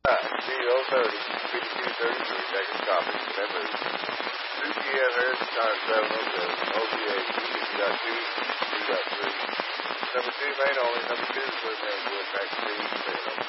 CO 30, 5233, second copy. Remember, 2 p.m. Harrison time 707. OTA 2.2, 2.3. Number 2 main only, number 2 is with me, back to 2.